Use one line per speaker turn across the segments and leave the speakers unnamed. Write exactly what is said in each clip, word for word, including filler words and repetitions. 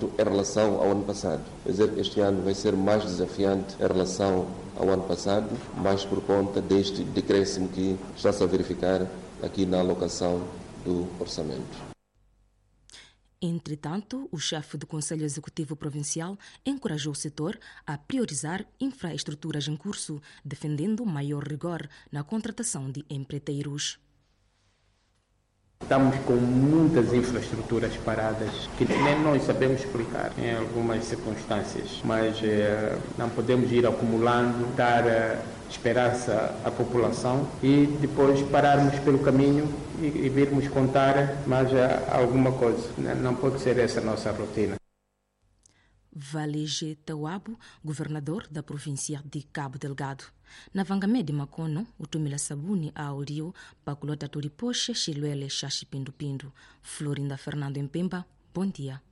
em relação ao ano passado. Quer dizer, este ano vai ser mais desafiante em relação ao ano passado, mais por conta deste decréscimo que está-se a verificar aqui na alocação do orçamento.
Entretanto, o chefe do Conselho Executivo Provincial encorajou o setor a priorizar infraestruturas em curso, defendendo maior rigor na contratação de empreiteiros.
Estamos com muitas infraestruturas paradas que nem nós sabemos explicar em algumas circunstâncias, mas eh, não podemos ir acumulando, dar eh, esperança à população e depois pararmos pelo caminho e, e virmos contar mais eh, alguma coisa. Não pode ser essa a nossa rotina.
Valege Tawabo, governador da província de Cabo Delgado. Na Vangamede Macono, o Tumila Sabuni a Aurio, Paculota Turipoche, Chiluele, Xaxi Pindu Pindu. Florinda Fernando Empemba, bom dia.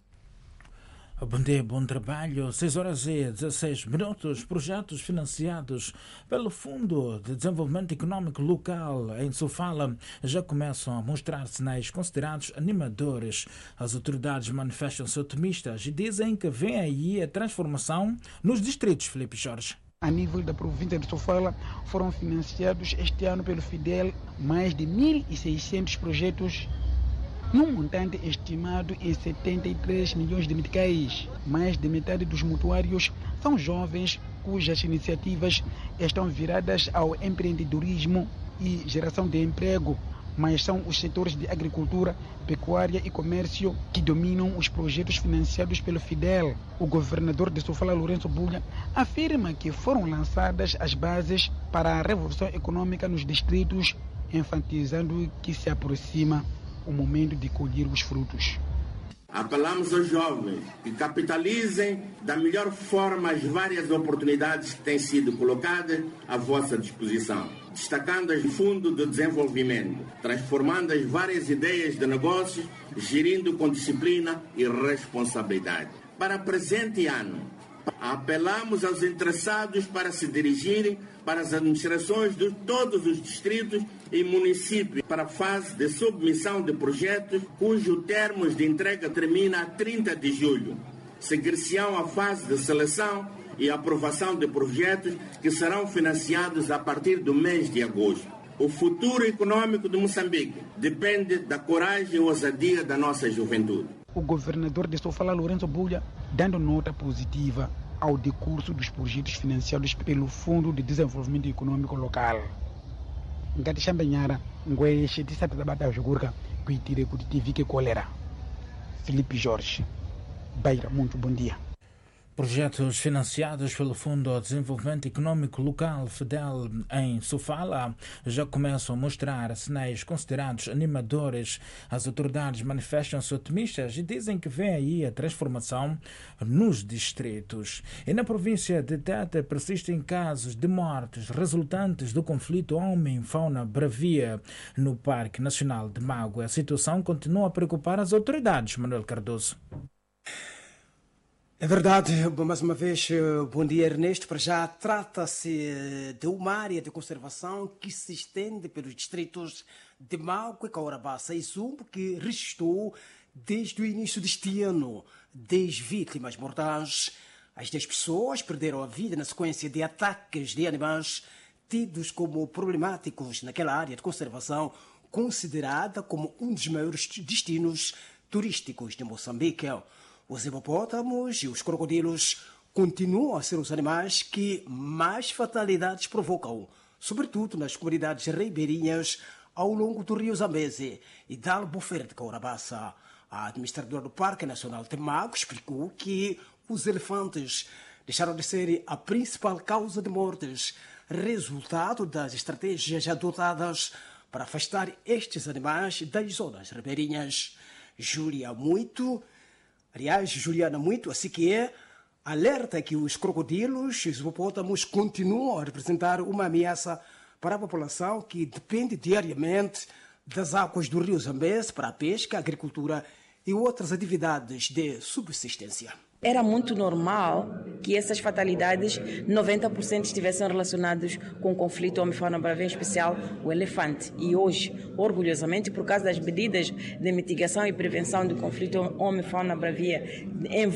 Bom dia, bom trabalho. seis horas e dezesseis minutos. Projetos financiados pelo Fundo de Desenvolvimento Econômico Local em Sofala já começam a mostrar sinais considerados animadores. As autoridades manifestam-se otimistas e dizem que vem aí a transformação nos distritos. Felipe Jorge.
A nível da província de Sofala, foram financiados este ano pelo Fidel mais de mil e seiscentos projetos, num montante estimado em setenta e três milhões de meticais. Mais de metade dos mutuários são jovens cujas iniciativas estão viradas ao empreendedorismo e geração de emprego, mas são os setores de agricultura, pecuária e comércio que dominam os projetos financiados pelo Fidel. O governador de Sofala, Lourenço Bulha, afirma que foram lançadas as bases para a revolução econômica nos distritos, enfatizando que se aproxima o momento de colher os frutos.
Apelamos aos jovens que capitalizem da melhor forma as várias oportunidades que têm sido colocadas à vossa disposição, destacando o Fundo de Desenvolvimento, transformando as várias ideias de negócios, gerindo com disciplina e responsabilidade. Para o presente ano, apelamos aos interessados para se dirigirem para as administrações de todos os distritos e municípios para a fase de submissão de projetos cujos termos de entrega termina a trinta de julho. Seguir-se-ão a fase de seleção e aprovação de projetos que serão financiados a partir do mês de agosto. O futuro econômico de Moçambique depende da coragem e ousadia da nossa juventude.
O governador de Sofala, Lourenço Bulha, dando nota positiva ao decurso dos projetos financiados pelo Fundo de Desenvolvimento Econômico Local. Ngati Xambanhara, Nguexe, Tissata da Bata Jogurca, Cuitire, Cutivique, Colera. Felipe Jorge, Beira, muito bom dia.
Projetos financiados pelo Fundo de Desenvolvimento Econômico Local, FEDEL, em Sofala, já começam a mostrar sinais considerados animadores. As autoridades manifestam-se otimistas e dizem que vem aí a transformação nos distritos. E na província de Tete persistem casos de mortes resultantes do conflito homem-fauna-bravia no Parque Nacional de Mágoa. A situação continua a preocupar as autoridades. Manuel Cardoso.
É verdade, mais uma vez, bom dia Ernesto. Para já trata-se de uma área de conservação que se estende pelos distritos de Mágoa, Caurabaça e Zumbo, que registrou desde o início deste ano dez vítimas mortais. As dez pessoas perderam a vida na sequência de ataques de animais tidos como problemáticos naquela área de conservação, considerada como um dos maiores destinos turísticos de Moçambique. Os hipopótamos e os crocodilos continuam a ser os animais que mais fatalidades provocam, sobretudo nas comunidades ribeirinhas ao longo do rio Zambeze e da Albufeira de Caurabaça. A administradora do Parque Nacional de Mágoa explicou que os elefantes deixaram de ser a principal causa de mortes, resultado das estratégias adotadas para afastar estes animais das zonas ribeirinhas. Júlia Muito... Aliás, Juliana Muito, assim que é, alerta que os crocodilos e os hipopótamos continuam a representar uma ameaça para a população que depende diariamente das águas do rio Zambeze para a pesca, a agricultura e outras atividades de subsistência.
Era muito normal que essas fatalidades, noventa por cento estivessem relacionados com o conflito homem-fauna-bravia, em especial o elefante. E hoje, orgulhosamente, por causa das medidas de mitigação e prevenção do conflito homem-fauna-bravia em